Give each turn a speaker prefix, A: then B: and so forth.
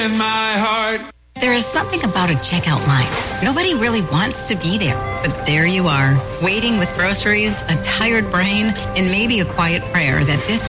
A: in my heart.
B: There is something about a checkout line. Nobody really wants to be there, but there you are, waiting with groceries, a tired brain, and maybe a quiet prayer that this